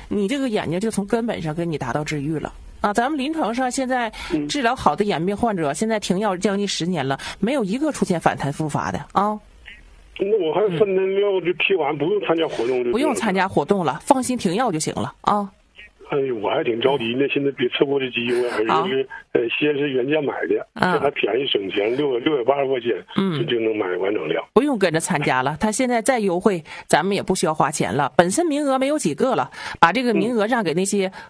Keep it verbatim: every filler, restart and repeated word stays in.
你这个眼睛就从根本上给你达到治愈了。啊，咱们临床上现在治疗好的眼病患者，现在停药将近十年了，没有一个出现反弹复发的啊。 那我还分针药就贴完，不用参加活动就不用参加活动了，放心停药就行了啊。 哎呦，我还挺着急呢，现在别错过这机会，而且是呃，先是原价买的，这还便宜省钱，六六百八十块钱，嗯，就能买完整量， 不用跟着参加了。他现在再优惠，咱们也不需要花钱了，本身名额没有几个了，把这个名额让给那些